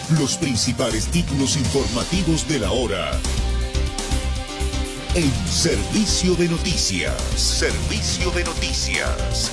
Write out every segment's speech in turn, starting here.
Los principales títulos informativos de la hora. En Servicio de Noticias. Servicio de Noticias.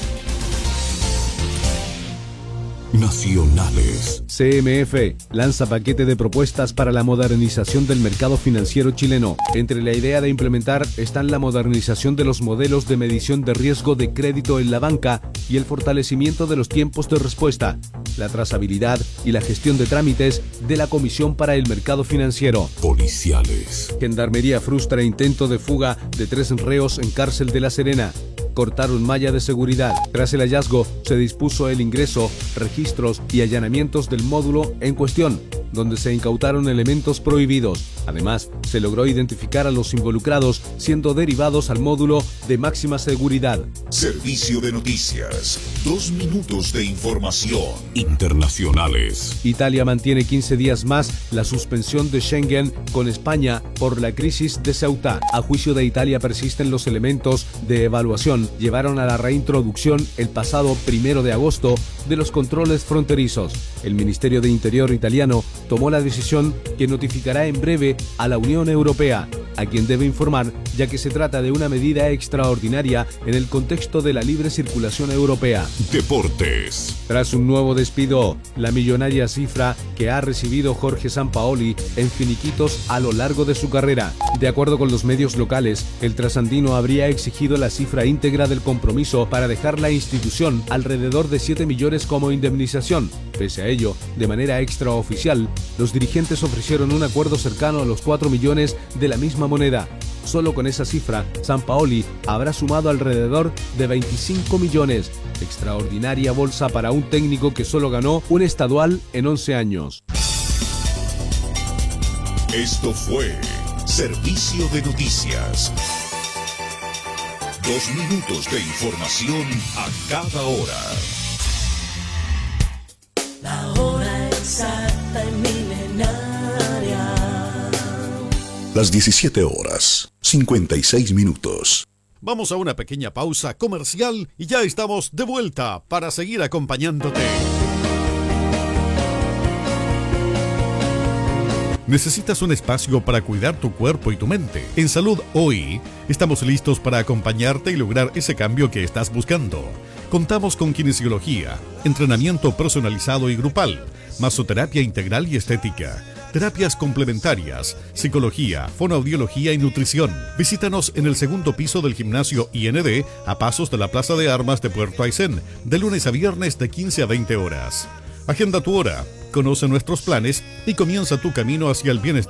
Nacionales. CMF lanza paquete de propuestas para la modernización del mercado financiero chileno. Entre la idea de implementar están la modernización de los modelos de medición de riesgo de crédito en la banca y el fortalecimiento de los tiempos de respuesta, la trazabilidad y la gestión de trámites de la Comisión para el Mercado Financiero. Policiales. Gendarmería frustra intento de fuga de 3 reos en cárcel de La Serena. Cortaron malla de seguridad. Tras el hallazgo, se dispuso el ingreso, registros y allanamientos del módulo en cuestión, donde se incautaron elementos prohibidos. Además, se logró identificar a los involucrados, siendo derivados al módulo de máxima seguridad. Servicio de Noticias. 2 minutos de información. Internacionales. Italia mantiene 15 días más la suspensión de Schengen con España por la crisis de Ceuta. A juicio de Italia persisten los elementos de evaluación. Llevaron a la reintroducción el pasado 1 de agosto de los controles fronterizos. El Ministerio de Interior italiano tomó la decisión que notificará en breve a la Unión Europea, a quien debe informar, ya que se trata de una medida extraordinaria en el contexto de la libre circulación europea. Deportes. Tras un nuevo despido, la millonaria cifra que ha recibido Jorge Sampaoli en finiquitos a lo largo de su carrera. De acuerdo con los medios locales, el trasandino habría exigido la cifra íntegra del compromiso para dejar la institución, alrededor de 7 millones como indemnización. Pese a ello, de manera extraoficial, los dirigentes ofrecieron un acuerdo cercano a los 4 millones de la misma moneda. Solo con esa cifra, Sampaoli habrá sumado alrededor de 25 millones. Extraordinaria bolsa para un técnico que solo ganó un estadual en 11 años. Esto fue Servicio de Noticias. 2 minutos de información a cada hora. La hora exacta en milenaria. Las 17 horas, 56 minutos. Vamos a una pequeña pausa comercial y ya estamos de vuelta para seguir acompañándote. ¿Necesitas un espacio para cuidar tu cuerpo y tu mente? En Salud Hoy estamos listos para acompañarte y lograr ese cambio que estás buscando. Contamos con kinesiología, entrenamiento personalizado y grupal, masoterapia integral y estética, terapias complementarias, psicología, fonoaudiología y nutrición. Visítanos en el 2º piso del gimnasio IND a pasos de la Plaza de Armas de Puerto Aysén, de lunes a viernes de 15 a 20 horas. Agenda tu hora, conoce nuestros planes y comienza tu camino hacia el bienestar.